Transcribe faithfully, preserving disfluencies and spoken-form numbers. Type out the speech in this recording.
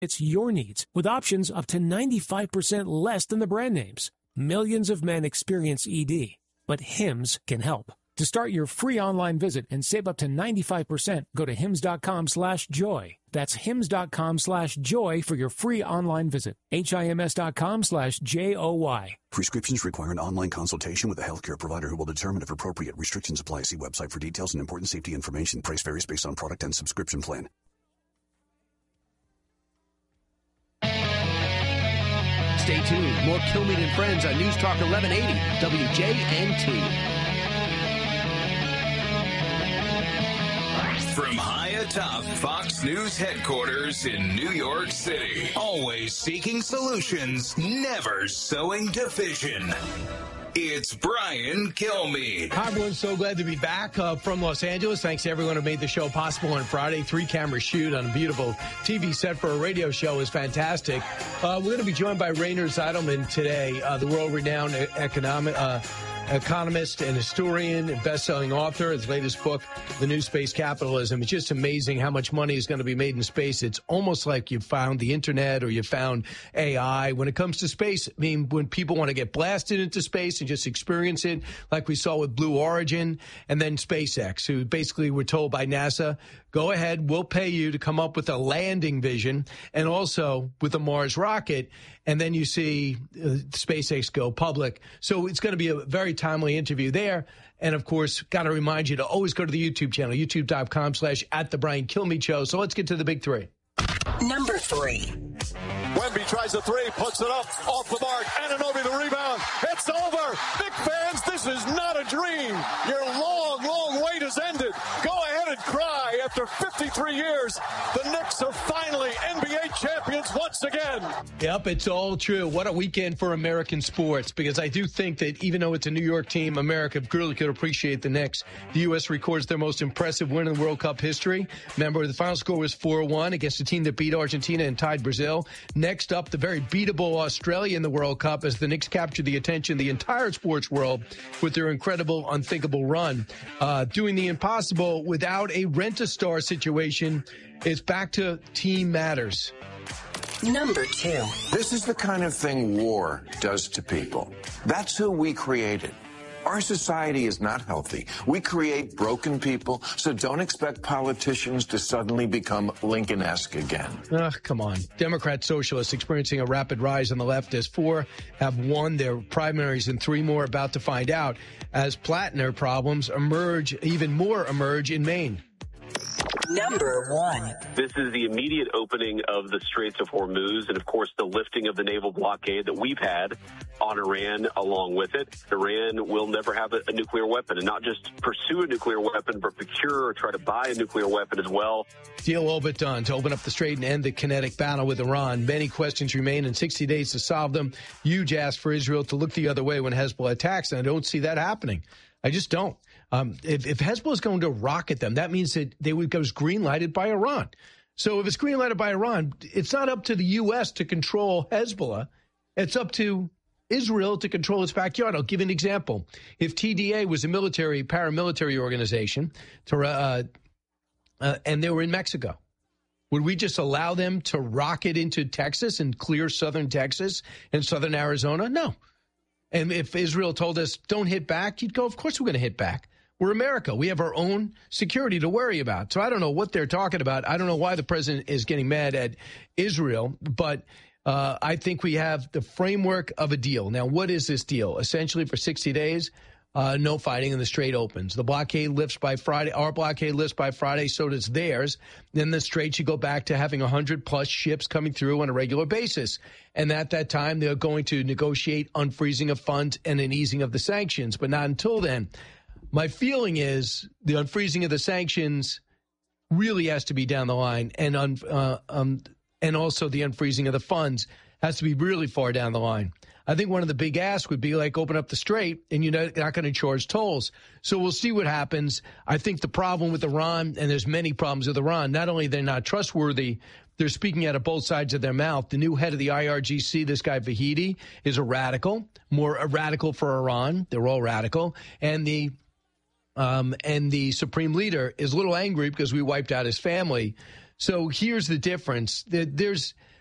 It's your needs with options up to ninety-five percent less than the brand names. Millions of men experience E D, but Hims can help. To start your free online visit and save up to ninety-five percent, go to hims.com slash joy. That's hims.com slash joy for your free online visit. H-I-M-S.com slash J-O-Y. Prescriptions require an online consultation with a healthcare provider who will determine if appropriate. Restrictions apply. See website for details and important safety information. Price varies based on product and subscription plan. Stay tuned. More Kilmeade and Friends on News Talk eleven eighty W J N T. From high atop Fox News headquarters in New York City, always seeking solutions, never sowing division. It's Brian Kilmeade. Hi, everyone. So glad to be back uh, from Los Angeles. Thanks to everyone who made the show possible on Friday. Three-camera shoot on a beautiful T V set for a radio show is fantastic. Uh, we're going to be joined by Rainer Zeidelman today, uh, the world-renowned economic uh, economist and historian and best-selling author. His latest book, The New Space Capitalism. It's just amazing how much money is going to be made in space. It's almost like you found the internet or you found A I. When it comes to space, I mean, when people want to get blasted into space and just experience it, like we saw with Blue Origin and then SpaceX, who basically were told by NASA, go ahead, we'll pay you to come up with a landing vision and also with a Mars rocket. And then you see uh, SpaceX go public. So it's going to be a very timely interview there. And, of course, got to remind you to always go to the YouTube channel, youtube.com slash at the Brian Kilmeade Show. So let's get to the big three. Number three. Wemby tries a three, puts it up, off the mark. Anunoby the rebound. It's over. Knicks fans, this is not a dream. Your long, long wait has ended. Go ahead and cry. After fifty-three years, the Knicks are finally N B A champions once again. Yep, it's all true. What a weekend for American sports, because I do think that even though it's a New York team, America really could appreciate the Knicks. The U S records their most impressive win in World Cup history. Remember, the final score was four one against a team that beat Argentina and tied Brazil. Next up, the very beatable Australia in the World Cup as the Knicks captured the attention of the entire sports world with their incredible, unthinkable run. Uh, doing the impossible without a rent-a-star situation. It's back to team matters. Number two. This is the kind of thing war does to people. That's who we created. Our society is not healthy. We create broken people, so don't expect politicians to suddenly become Lincoln-esque again. Ugh, come on. Democrat socialists experiencing a rapid rise on the left as four have won their primaries and three more about to find out as Plattner problems emerge, even more emerge in Maine. Number one. This is the immediate opening of the Straits of Hormuz and, of course, the lifting of the naval blockade that we've had on Iran along with it. Iran will never have a, a nuclear weapon, and not just pursue a nuclear weapon, but procure or try to buy a nuclear weapon as well. Deal all but done to open up the strait and end the kinetic battle with Iran. Many questions remain in sixty days to solve them. Huge ask for Israel to look the other way when Hezbollah attacks, and I don't see that happening. I just don't. Um, if, if Hezbollah is going to rocket them, that means that they would go green-lighted by Iran. So if it's green-lighted by Iran, it's not up to the U S to control Hezbollah. It's up to Israel to control its backyard. I'll give you an example. If T D A was a military, paramilitary organization, to, uh, uh, and they were in Mexico, would we just allow them to rocket into Texas and clear southern Texas and southern Arizona? No. And if Israel told us, don't hit back, you'd go, of course we're going to hit back. We're America. We have our own security to worry about. So I don't know what they're talking about. I don't know why the president is getting mad at Israel, but uh, I think we have the framework of a deal. Now, what is this deal? Essentially, for sixty days, uh, no fighting and the strait opens. The blockade lifts by Friday. Our blockade lifts by Friday, so does theirs. Then the strait should go back to having one hundred plus ships coming through on a regular basis. And at that time, they're going to negotiate unfreezing of funds and an easing of the sanctions, but not until then. My feeling is the unfreezing of the sanctions really has to be down the line, and un, uh, um, and also the unfreezing of the funds has to be really far down the line. I think one of the big asks would be like open up the strait and you're not, not going to charge tolls. So we'll see what happens. I think the problem with Iran, and there's many problems with Iran, not only they're not trustworthy, they're speaking out of both sides of their mouth. The new head of the I R G C, this guy Vahidi, is a radical, more a radical for Iran. They're all radical. And the Um, and the supreme leader is a little angry because we wiped out his family. So here's the difference. There's